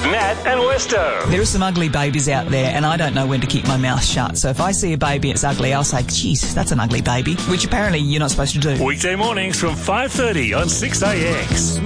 Nat and Westo. There are some ugly babies out there, and I don't know when to keep my mouth shut. So if I see a baby and it's ugly, I'll say, geez, that's an ugly baby, which apparently you're not supposed to do. Weekday mornings from 5:30 on 6AX.